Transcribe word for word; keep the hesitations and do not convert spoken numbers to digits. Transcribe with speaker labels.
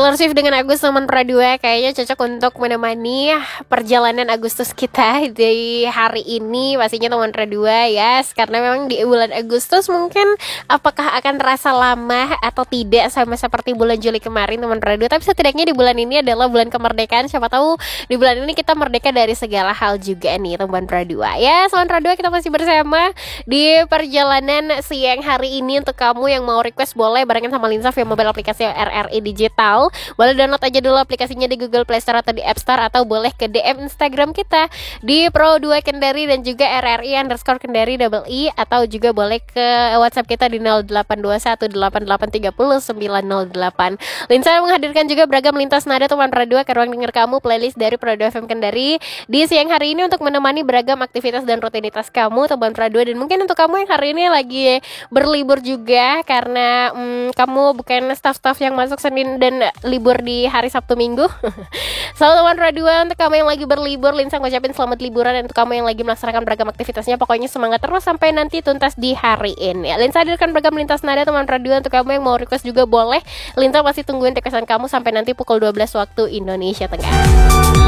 Speaker 1: Taylor Swift dengan Agus teman Pradua kayaknya cocok untuk menemani perjalanan Agustus kita di hari ini, pastinya teman Pradua ya. Yes, karena memang di bulan Agustus mungkin apakah akan terasa lama atau tidak sama seperti bulan Juli kemarin teman Pradua. Tapi setidaknya di bulan ini adalah bulan kemerdekaan. Siapa tahu di bulan ini kita merdeka dari segala hal juga nih teman Pradua. Ya, teman Pradua kita masih bersama di perjalanan siang hari ini. Untuk kamu yang mau request boleh barengan sama Linsa via mobile aplikasi R R I Digital. Boleh download aja dulu aplikasinya di Google Play Store atau di App Store, atau boleh ke D M Instagram kita di Pro dua Kendari dan juga R R I underscore Kendari double I, atau juga boleh ke WhatsApp kita di nol delapan dua satu delapan delapan tiga nol sembilan nol delapan. Linsa menghadirkan juga beragam lintas nada teman Pradua ke ruang dengar kamu, playlist dari Pro dua F M Kendari di siang hari ini untuk menemani beragam aktivitas dan rutinitas kamu teman Pradua. Dan mungkin untuk kamu yang hari ini lagi berlibur juga karena hmm, kamu bukan staff-staff yang masuk Senin dan libur di hari Sabtu Minggu. Selamat teman Pradua, untuk kamu yang lagi berlibur, Linsa ngucapin selamat liburan. Dan untuk kamu yang lagi melaksanakan beragam aktivitasnya, pokoknya semangat terus sampai nanti tuntas di hari ini. Linsa hadirkan beragam lintas nada teman Pradua. Untuk kamu yang mau request juga boleh, Linsa pasti tungguin requestan kamu sampai nanti pukul dua belas waktu Indonesia Tengah.